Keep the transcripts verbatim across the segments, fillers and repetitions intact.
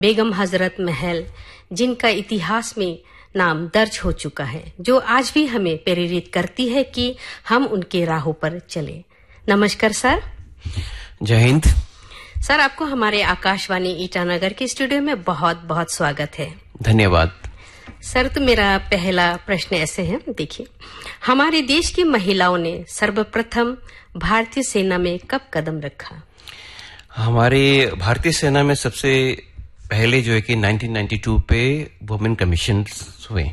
बेगम हजरत महल, जिनका इतिहास में नाम दर्ज हो चुका है, जो आज भी हमें प्रेरित करती है कि हम उनके राहों पर चले। नमस्कार सर। जय हिंद। सर, आपको हमारे आकाशवाणी ईटानगर के स्टूडियो में बहुत बहुत स्वागत है। धन्यवाद। सर, तो मेरा पहला प्रश्न ऐसे है, देखिए, हमारे देश की महिलाओं ने सर्वप्रथम भारतीय सेना में कब कदम रखा? हमारे भारतीय सेना में सबसे पहले जो है कि नाइनटीन नाइंटी टू पे वुमेन कमीशन हुए,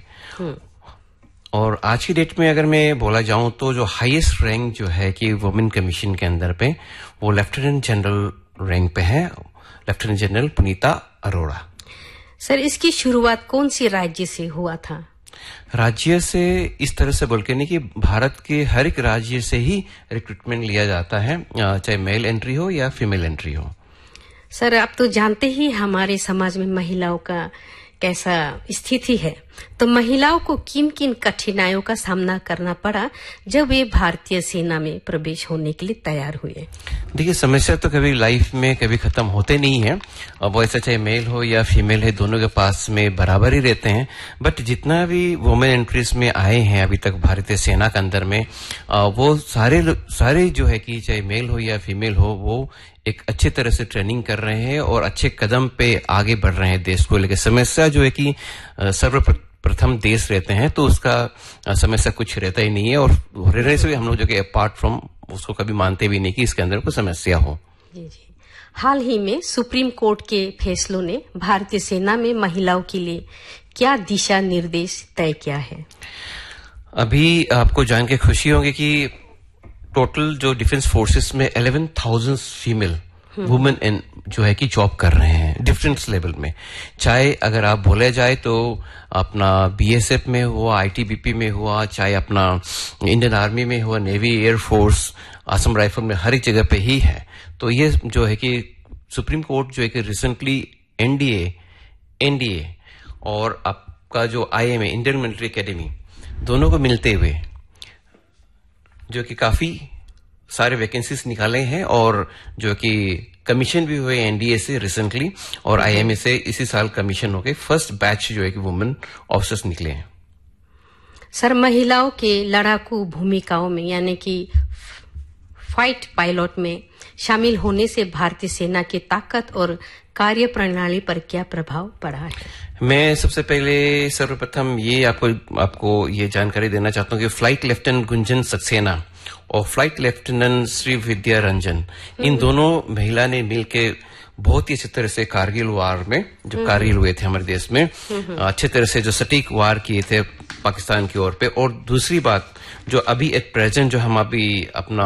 और आज की डेट में अगर मैं बोला जाऊं तो जो हाईएस्ट रैंक जो है कि वुमेन कमीशन के अंदर पे वो लेफ्टिनेंट जनरल रैंक पे है, लेफ्टिनेंट जनरल पुनीता अरोड़ा। सर, इसकी शुरुआत कौन सी राज्य से हुआ था? राज्य से इस तरह से बोल के नहीं कि भारत के हर एक राज्य से ही रिक्रूटमेंट लिया जाता है, चाहे मेल एंट्री हो या फीमेल एंट्री हो। सर, आप तो जानते ही हमारे समाज में महिलाओं का कैसा स्थिति है, तो महिलाओं को किन किन कठिनाइयों का सामना करना पड़ा जब वे भारतीय सेना में प्रवेश होने के लिए तैयार हुए? देखिए, समस्या तो कभी लाइफ में कभी खत्म होते नहीं है, और वो ऐसा चाहे मेल हो या फीमेल है, दोनों के पास में बराबर ही रहते हैं। बट जितना भी वुमेन एंट्रीज में आए हैं अभी तक भारतीय सेना के अंदर में, वो सारे सारे जो है कि चाहे मेल हो या फीमेल हो, वो एक अच्छे तरह से ट्रेनिंग कर रहे हैं और अच्छे कदम पे आगे बढ़ रहे हैं देश को लेकर। समस्या जो है कि सर्वप्रथम देश रहते हैं तो उसका समस्या कुछ रहता ही नहीं है, और रहने से भी हम लोग जो कि अपार्ट फ्रॉम उसको कभी मानते भी नहीं कि इसके अंदर कोई समस्या हो। जी जी। हाल ही में सुप्रीम कोर्ट के फैसलों ने भारतीय सेना में महिलाओं के लिए क्या दिशा निर्देश तय किया है? अभी आपको जान के खुशी होगी कि टोटल जो डिफेंस फोर्सेस में eleven thousand female women and जो है कि जॉब कर रहे हैं डिफरेंट लेवल में। चाहे अगर आप बोले जाए तो अपना बीएसएफ में हुआ, आईटीबीपी में हुआ, चाहे अपना इंडियन आर्मी में हुआ, नेवी, एयरफोर्स, असम राइफल में, हर एक जगह पे ही है। तो ये जो है कि सुप्रीम कोर्ट जो है कि रिसेंटली एनडीए एनडीए और आपका जो आईएमए, इंडियन मिलिट्री एकेडमी, दोनों को मिलते हुए जो कि काफी सारे वैकेंसीज निकाले हैं, और जो कि कमीशन भी हुए एनडीए से रिसेंटली, और आईएमए से इसी साल कमीशन हो गए। फर्स्ट बैच जो है कि वुमेन ऑफिसर्स निकले हैं। सर, महिलाओं के लड़ाकू भूमिकाओं में यानी कि फाइट पायलट में शामिल होने से भारतीय सेना की ताकत और कार्य प्रणाली पर क्या प्रभाव पड़ा है? मैं सबसे पहले सर्वप्रथम ये आपको आपको ये जानकारी देना चाहता हूँ कि फ्लाइट लेफ्टिनेंट गुंजन सक्सेना और फ्लाइट लेफ्टिनेंट श्री विद्या रंजन, इन दोनों महिला ने मिलके बहुत ही अच्छी तरह से कारगिल वार में जो कारगिल हुए थे हमारे देश में, अच्छे तरह से जो सटीक वार किए थे पाकिस्तान की ओर पे। और दूसरी बात, जो अभी एट प्रेजेंट जो हम अभी अपना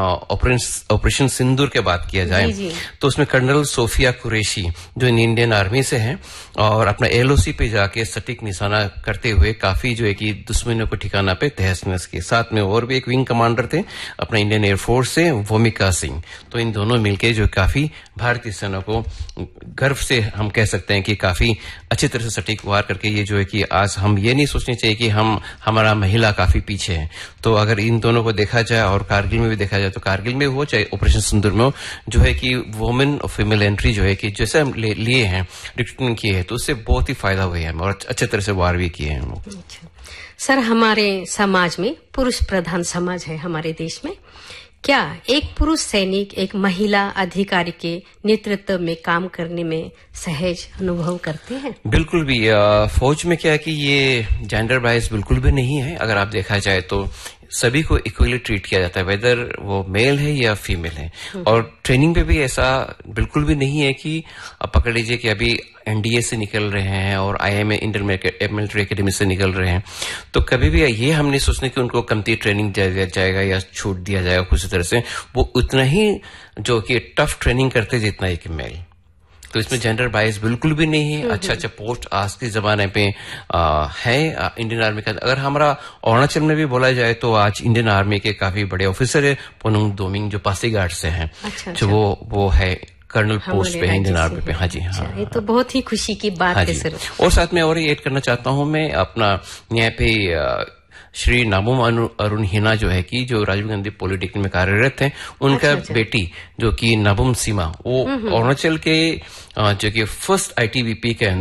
ऑपरेशन सिंदूर के बात किया जाए जी जी। तो उसमें कर्नल सोफिया कुरैशी जो इंडियन आर्मी से हैं, और अपना एलओसी पे जाके सटीक निशाना करते हुए काफी जो है कि दुश्मनों को ठिकाना पे तहस नहस किए। साथ में और भी एक विंग कमांडर थे अपना इंडियन एयरफोर्स से, भूमिका सिंह। तो इन दोनों मिलके जो काफी भारतीय सेना को गर्व से हम कह सकते हैं कि काफी अच्छी तरह से सटीक वार करके, ये जो है कि आज हम ये नहीं सोचने चाहिए कि हम हमारा महिला काफी पीछे है। तो अगर इन दोनों को देखा जाए और कारगिल में भी देखा जाए, तो कारगिल में हो चाहे ऑपरेशन सिंदूर में हो, जो है कि वुमेन और फीमेल एंट्री जो है कि जैसे हम लिए हैं, रिक्रूटमेंट किए हैं, तो उससे बहुत ही फायदा हुआ है और अच्छे तरह से वार भी किए हैं हम लोग। सर, हमारे समाज में पुरुष प्रधान समाज है हमारे देश में, क्या एक पुरुष सैनिक एक महिला अधिकारी के नेतृत्व में काम करने में सहज अनुभव करते हैं? बिल्कुल भी। फौज में क्या है कि ये जेंडर बायस बिल्कुल भी नहीं है। अगर आप देखा जाए तो सभी को इक्वली ट्रीट किया जाता है, वेदर वो मेल है या फीमेल है। और ट्रेनिंग पे भी ऐसा बिल्कुल भी नहीं है कि आप पकड़ लीजिए कि अभी एनडीए से निकल रहे हैं और आईएमए, इंडियन मिलिट्री एकेडमी से निकल रहे हैं, तो कभी भी ये हम नहीं सोचने कि उनको कमती ट्रेनिंग दिया जाएगा या छूट दिया जाएगा कुछ तरह से। वो उतना ही जो कि टफ ट्रेनिंग करते जितना एक मेल। तो इसमें जेंडर बायस बिल्कुल भी नहीं है। अच्छा अच्छा पोस्ट आज के जमाने पे आ, है इंडियन आर्मी का। अगर हमारा अरुणाचल में भी बोला जाए तो आज इंडियन आर्मी के काफी बड़े ऑफिसर है, पुनुंग दोमिंग जो पासीघाट से हैं, अच्छा, जो वो वो है कर्नल पोस्ट पे है इंडियन आर्मी पे। हाँ जी, हाँ, ये तो बहुत ही खुशी की बात हाँ है सर। और साथ में और ये ऐड करना चाहता हूँ मैं अपना यहाँ पे श्री नाबम अरुण हिना जो है कि जो राजीव गांधी पॉलिटेक्निक में कार्यरत हैं, उनका अच्छा, अच्छा। बेटी जो कि नाबम सीमा वो अरुणाचल के जो कि फर्स्ट आईटीबीपी के